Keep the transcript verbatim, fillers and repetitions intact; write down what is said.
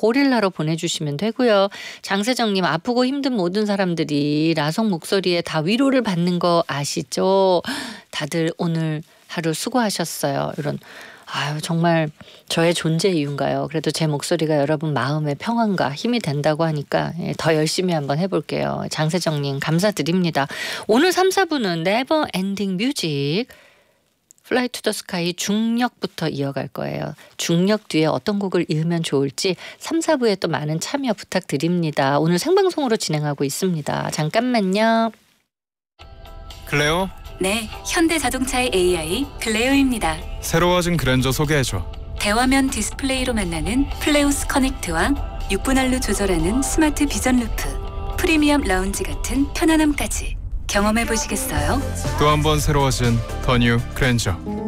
고릴라로 보내주시면 되고요. 장세정님 아프고 힘든 모든 사람들이 라성 목소리에 다 위로를 받는 거 아시죠? 다들 오늘 하루 수고하셨어요. 이런 아유 정말 저의 존재 이유인가요? 그래도 제 목소리가 여러분 마음의 평안과 힘이 된다고 하니까 더 열심히 한번 해볼게요. 장세정님 감사드립니다. 오늘 삼, 사 부는 네버 엔딩 뮤직 플라이 투 더 스카이 중력부터 이어갈 거예요. 중력 뒤에 어떤 곡을 이으면 좋을지 삼, 사 부에 또 많은 참여 부탁드립니다. 오늘 생방송으로 진행하고 있습니다. 잠깐만요. 클레오? 네, 현대자동차의 에이아이 클레오입니다. 새로워진 그랜저 소개해줘. 대화면 디스플레이로 만나는 플레오스 커넥트와 육 분할로 조절하는 스마트 비전 루프, 프리미엄 라운지 같은 편안함까지 경험해 보시겠어요? 또 한 번 새로워진 더 뉴 그랜저.